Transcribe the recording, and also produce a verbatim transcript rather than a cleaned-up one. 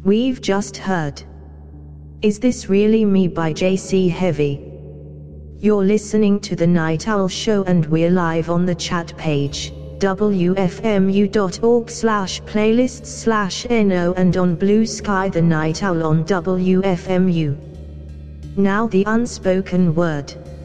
We've just heard Is This Really Me by J C Heavy. You're listening to The Night Owl Show and we're live on the chat page, w f m u dot org slash playlists slash no, and on Blue Sky The Night Owl on W F M U. Now the unspoken word.